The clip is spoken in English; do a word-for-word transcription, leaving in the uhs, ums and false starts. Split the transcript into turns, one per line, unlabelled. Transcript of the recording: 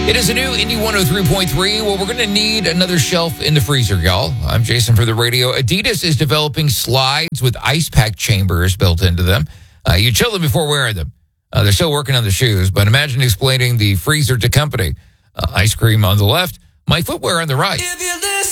It is a new Indy one oh three point three. Well, we're going to need another shelf in the freezer, y'all. I'm Jason for the radio. Adidas is developing slides with ice pack chambers built into them. Uh, you chill them before wearing them. Uh, they're still working on the shoes, but imagine explaining the freezer to company. Uh, ice cream on the left, my footwear on the right.